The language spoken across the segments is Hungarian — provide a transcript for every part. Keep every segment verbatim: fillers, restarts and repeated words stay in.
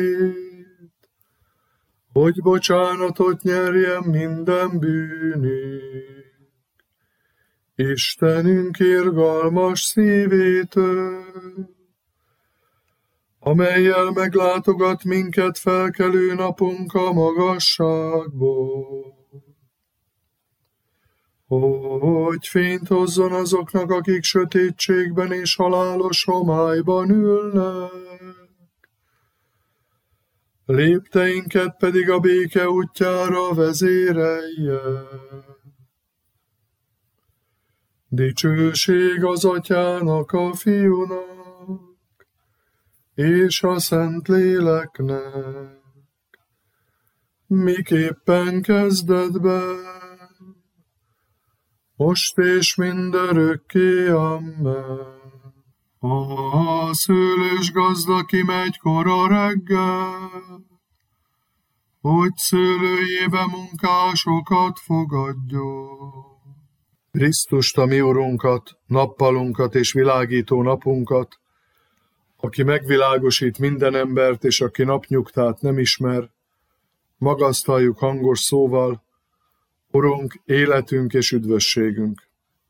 hogy bocsánatot nyerjen minden bűnünk. Istenünk irgalmas szívétől, amellyel meglátogat minket felkelő napunk a magasságból, hogy fényt hozzon azoknak, akik sötétségben és halálos homályban ülnek, lépteinket pedig a béke útjára vezérelje. Dicsőség az Atyának, a Fiúnak, és a Szentléleknek, miképpen kezdetben, most és mindörökké, amen. A szőlős gazda kimegy kora reggel, hogy szőlőjébe munkásokat fogadjon. Krisztust, a mi Urunkat, nappalunkat és világító napunkat, aki megvilágosít minden embert, és aki napnyugtát nem ismer, magasztaljuk hangos szóval: Urunk, életünk és üdvösségünk.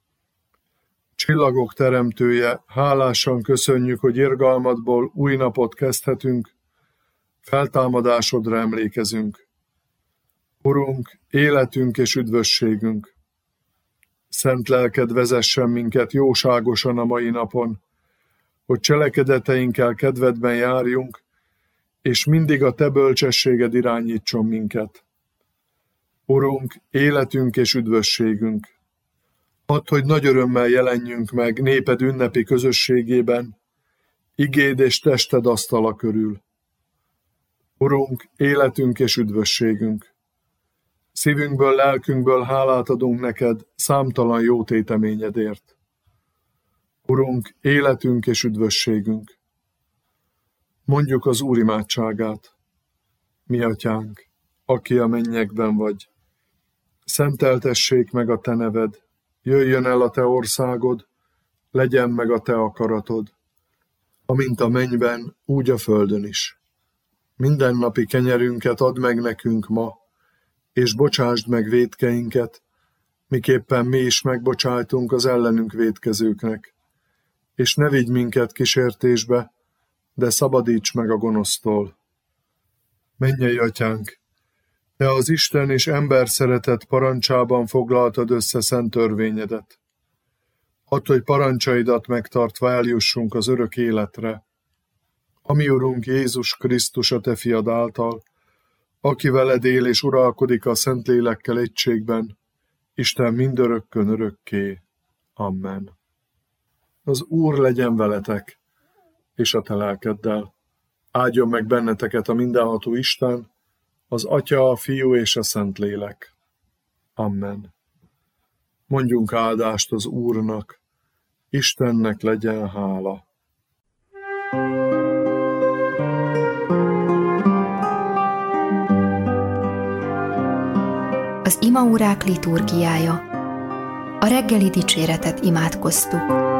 Csillagok teremtője, hálásan köszönjük, hogy irgalmadból új napot kezdhetünk, feltámadásodra emlékezünk. Urunk, életünk és üdvösségünk. Szent lelked vezessen minket jóságosan a mai napon, hogy cselekedeteinkkel kedvedben járjunk, és mindig a te bölcsességed irányítson minket. Urunk, életünk és üdvösségünk. Add, hogy nagy örömmel jelenjünk meg néped ünnepi közösségében, igéd és tested asztala körül. Urunk, életünk és üdvösségünk. Szívünkből, lelkünkből hálát adunk neked számtalan jó téteményedért. Urunk, életünk és üdvösségünk. Mondjuk az Úr imádságát. Mi Atyánk, aki a mennyekben vagy, szenteltessék meg a te neved, jöjjön el a te országod, legyen meg a te akaratod, amint a mennyben, úgy a földön is. Mindennapi kenyerünket add meg nekünk ma, és bocsásd meg vétkeinket, miképpen mi is megbocsájtunk az ellenünk vétkezőknek. És ne vigy minket kísértésbe, de szabadíts meg a gonosztól. Mennyei Atyánk, te az Isten és ember szeretet parancsában foglaltad össze szent törvényedet. Add, hogy parancsaidat megtartva eljussunk az örök életre. A mi Urunk Jézus Krisztus a te fiad által, aki veled él és uralkodik a Szentlélekkel egységben, Isten mindörökkön örökké. Amen. Az Úr legyen veletek, és a te lelkeddel. Áldjon meg benneteket a mindenható Isten, az Atya, a Fiú és a Szentlélek. Amen. Mondjunk áldást az Úrnak, Istennek legyen hála. Az imaórák liturgiája. A reggeli dicséretet imádkoztuk.